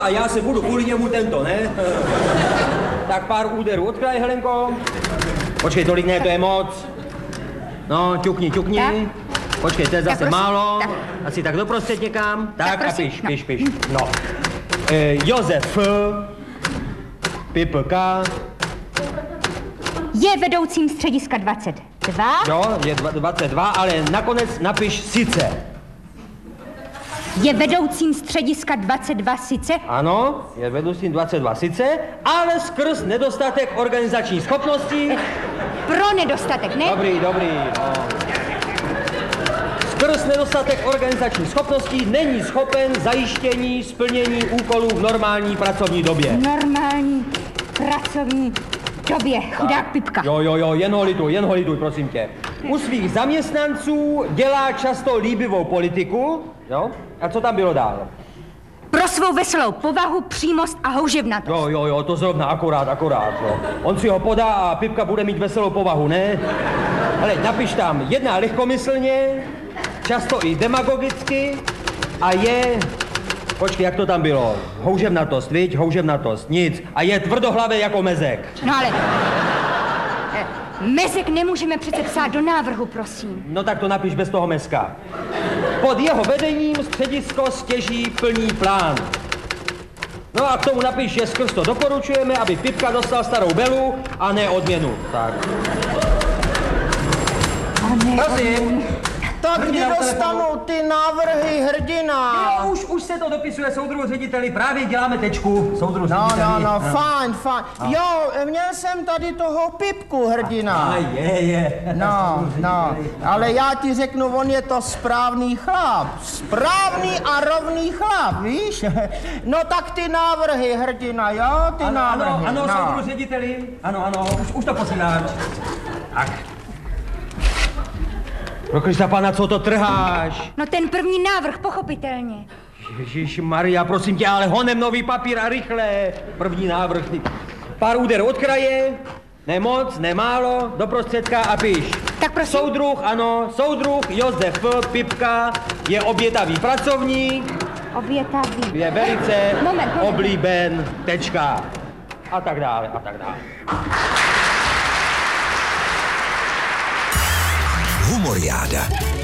A já se budu kvůli němu tento, ne? Tak pár úderů od kraje, Helenko. Počkej, tolik ne, to je moc. No, ťukni. Tak. Počkej, to je zase málo. Tak. Asi tak doprostřed někam. Tak a piš. No. Josef Pipka je vedoucím střediska 22. Jo, je 22, ale nakonec napiš sice. Je vedoucím střediska 22 sice? Ano, je vedoucím 22 sice, ale skrz nedostatek organizační schopnosti. Pro nedostatek, ne? Dobrý, no. Skrz nedostatek organizační schopností není schopen zajištění splnění úkolů v normální pracovní době. Normální pracovní době, chudák Pipka. Jo, jen ho lituj, prosím tě. U svých zaměstnanců dělá často líbivou politiku, jo? A co tam bylo dál? Pro svou veselou povahu, přímost a houževnatost. Jo, to zrovna akorát, jo. On si ho podá a Pipka bude mít veselou povahu, ne? Ale napiš tam, jedná lehkomyslně, často i demagogicky a je... Počkej, jak to tam bylo? Houževnatost, viď? Houževnatost, nic. A je tvrdohlavé jako mezek. No ale... Mezek nemůžeme přece psát do návrhu, prosím. No tak to napiš bez toho mezka. Pod jeho vedením středisko stěží plní plán. No a k tomu napiš, že skrz to doporučujeme, aby Pipka dostal starou belu a ne odměnu. Tak. Prosím. Tak kdy dostanu ty návrhy, hrdina? Jo, už se to dopisuje soudruhu řediteli, právě děláme tečku, soudruhu řediteli. No, fajn. Jo, měl jsem tady toho Pipku, hrdina. A je. No, ale já ti řeknu, on je to správný chlap. Správný a rovný chlap, víš? No tak ty návrhy, hrdina, jo, ty návrhy. Ano, soudruhu řediteli, ano, už to posílám. Tak. Pro Krista pána, co to trháš? No ten první návrh, pochopitelně. Ježišmarja, prosím tě, ale honem nový papír a rychle. První návrh. Pár úderů od kraje, nemoc, nemálo, do prostředka a píš. Tak prosím. Soudruh Josef Pipka je obětavý pracovník. Obětavý. Je velice Moment. oblíben, tečka. A tak dále. Humoriáda.